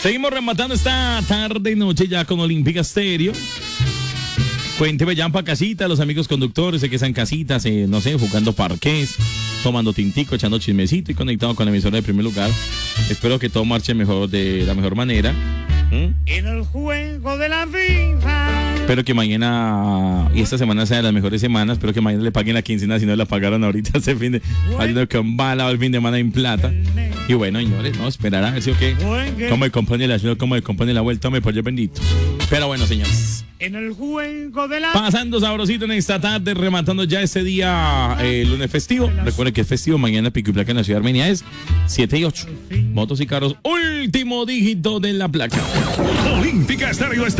Seguimos rematando esta tarde y noche ya con Olímpica Stereo. Cuénteme ya para casita, los amigos conductores, sé que están casitas, no sé, jugando parqués, tomando tintico, echando chismecito y conectado con la emisora de primer lugar. Espero que todo marche mejor, de la mejor manera. En el juego de la vida. Espero que mañana y esta semana sea de las mejores semanas. Espero que mañana le paguen la quincena si no la pagaron ahorita ese fin de semana, que un bala el fin de semana en plata. Y bueno, señores, no esperará a ver si o qué. Como me compone la ciudad, como me compone la vuelta, me pollo bendito. Pero bueno, señores. En el juego de la... Pasando sabrosito en esta tarde, rematando ya este día lunes festivo. Recuerden que es festivo, mañana pico y placa en la ciudad de Armenia es 7 y 8. Motos y carros, último dígito de la placa. Olímpica Stereo está